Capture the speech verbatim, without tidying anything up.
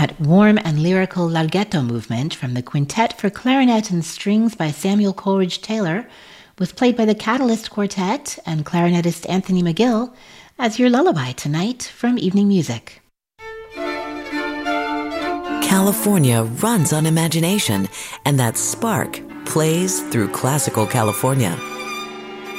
that warm and lyrical larghetto movement from the Quintet for Clarinet and Strings by Samuel Coleridge Taylor was played by the Catalyst Quartet and clarinetist Anthony McGill as your lullaby tonight from Evening Music. California runs on imagination, and that spark plays through classical California.